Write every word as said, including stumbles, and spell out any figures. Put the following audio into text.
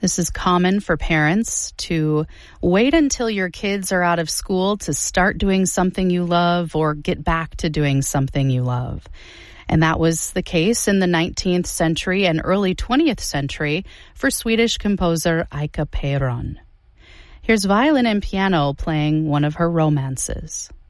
This is common for parents to wait until your kids are out of school to start doing something you love or get back to doing something you love. And that was the case in the nineteenth century and early twentieth century for Swedish composer Ika Peron. Here's violin and piano playing one of her romances.